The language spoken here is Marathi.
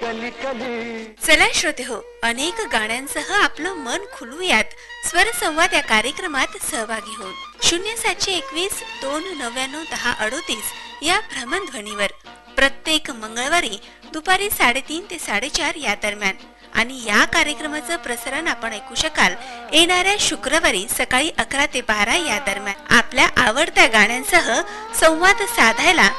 कली कली। चला श्रोते हो, अनेक गाण्यांसह आपलं मन खुलवूयात स्वर संवाद या कार्यक्रमात सहभागी होऊन 0721 299 1038 या भ्रमणध्वनीवर प्रत्येक मंगळवारी दुपारी 3:30 ते 4:30 या दरम्यान आणि या कार्यक्रमाचं प्रसारण आपण ऐकू शकाल येणाऱ्या शुक्रवारी सकाळी 11 ते 12 या दरम्यान। आपल्या आवडत्या गाण्यांसह संवाद साधायला